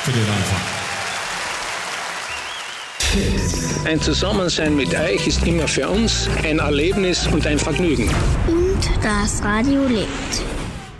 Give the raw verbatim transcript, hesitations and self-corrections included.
für den Anfang. Ein Zusammensein mit euch ist immer für uns ein Erlebnis und ein Vergnügen. Und das Radio lebt.